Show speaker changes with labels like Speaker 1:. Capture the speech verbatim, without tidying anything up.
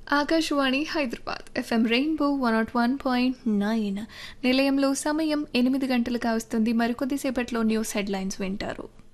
Speaker 1: Akashvani Hyderabad FM rainbow one not one point nine నిలయంలో సమయం ఎనిమిది గంటలు కావస్తుంది. మరికొద్దిసేపట్లో న్యూస్ హెడ్లైన్స్ వింటారు.